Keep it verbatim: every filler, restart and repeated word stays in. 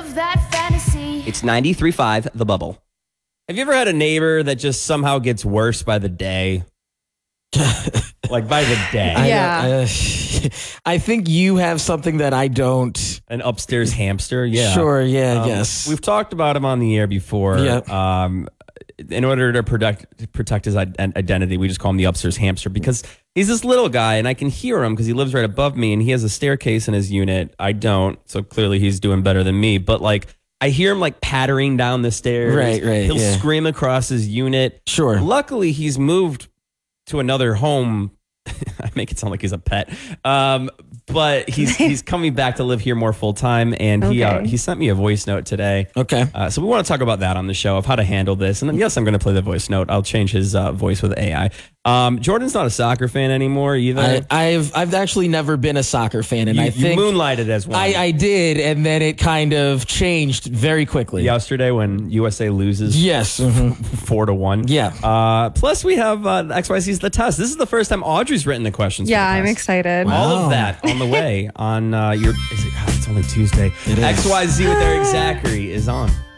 live that fantasy. It's ninety-three point five The Bubble. Have you ever had a neighbor that just somehow gets worse by the day? Like by the day. I, Yeah. uh, I think you have something that I don't. An upstairs hamster? Yeah. Sure, yeah, Um, yes. We've talked about him on the air before. Yep. Um, in order to protect protect his ident- identity, we just call him the upstairs hamster because he's this little guy and I can hear him because he lives right above me and he has a staircase in his unit. I don't. So clearly he's doing better than me. But like, I hear him like pattering down the stairs. Right, right, He'll yeah. scream across his unit. Sure. Luckily, he's moved to another home. I make it sound like he's a pet. Um, but he's he's coming back to live here more full time, and he uh, Okay. he sent me a voice note today. Okay. Uh, so we want to talk about that on the show of how to handle this. And then yes, I'm going to play the voice note. I'll change his uh, voice with A I. Um, Jordan's not a soccer fan anymore either. I, I've I've actually never been a soccer fan, and you, I you think moonlighted as one. I, I did, and then it kind of changed very quickly. Yesterday when U S A loses Yes. mhm. four to one. Yeah. Uh, plus we have uh, X Y Z's The Test. This is the first time Audrey's written the questions. for Yeah, the I'm test. excited. All Wow. of that on the way on uh, your. Is it, God, it's only Tuesday. It is. X Y Z with Eric Zachary is on.